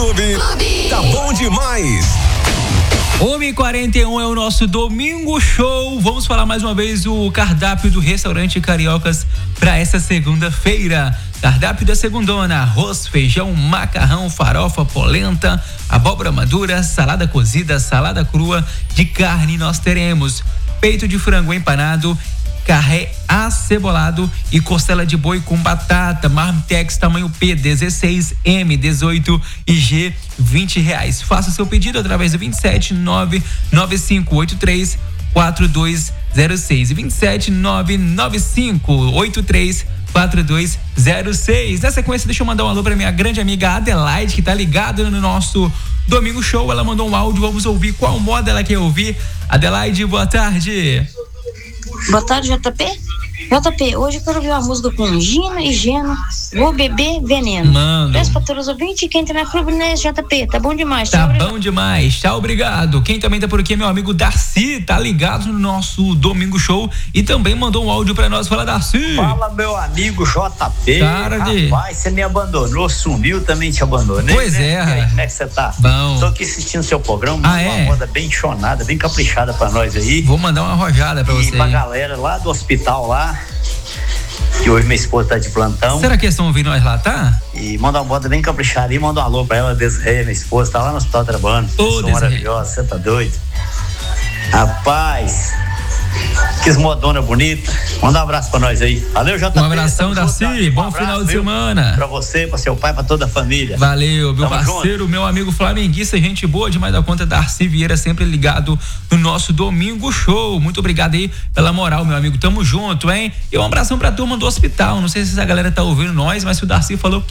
Clube. Tá bom demais. 1h41 é o nosso Domingo Show. Vamos falar mais uma vez o cardápio do Restaurante Cariocas para essa segunda-feira. Cardápio da segundona: arroz, feijão, macarrão, farofa, polenta, abóbora madura, salada cozida, salada crua. De carne nós teremos peito de frango empanado, carré acebolado e costela de boi com batata. Marmitex tamanho P 16, M 18 e G R$20. Faça seu pedido através do 2799583 4206 e 2799583 4206. Na sequência, deixa eu mandar um alô pra minha grande amiga Adelaide, que tá ligada no nosso Domingo Show. Ela mandou um áudio, vamos ouvir qual moda ela quer ouvir. Adelaide, boa tarde. Boa tarde, JP. JP, hoje eu quero ouvir uma música com Gina e Geno, Vou Beber Veneno. Mano. Peço pra todos os ouvintes e quem tá na clube, né, JP? Tá bom demais. Tá bom demais, tchau, obrigado. Quem também tá por aqui é meu amigo Darcy, tá ligado no nosso Domingo Show e também mandou um áudio pra nós. Fala, Darcy. Fala, meu amigo JP. Tarde. Rapaz, você me abandonou, sumiu, também te abandonei. Pois né? é. E aí, como é que você tá? Bom. Tô aqui assistindo seu programa, uma moda bem chonada, bem caprichada pra nós aí. Vou mandar uma rojada pra você. E pra galera lá do hospital lá, que hoje minha esposa tá de plantão. Será que eles estão ouvindo nós lá, tá? E manda uma moda bem caprichada e manda um alô pra ela, Desirê, minha esposa, tá lá no hospital trabalhando. Pessoa maravilhosa, você tá doido? Rapaz, que modona bonita. Manda um abraço pra nós aí. Valeu, JP. Um abração, Darcy. Bom final de semana. Pra você, pra seu pai, pra toda a família. Valeu, meu Tamo parceiro, junto. meu amigo flamenguista, gente boa demais da conta, Darcy Vieira, sempre ligado no nosso Domingo Show. Muito obrigado aí pela moral, meu amigo. Tamo junto, hein? E um abração pra turma do hospital. Não sei se essa galera tá ouvindo nós, mas o Darcy falou